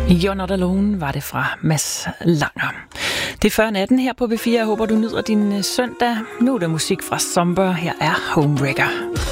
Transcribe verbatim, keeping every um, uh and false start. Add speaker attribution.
Speaker 1: You're Not Alone var det fra Mads Langer. Det er før natten her på B fire. Jeg håber, du nyder din søndag. Nu er der musik fra Zomber. Her er Homewrecker.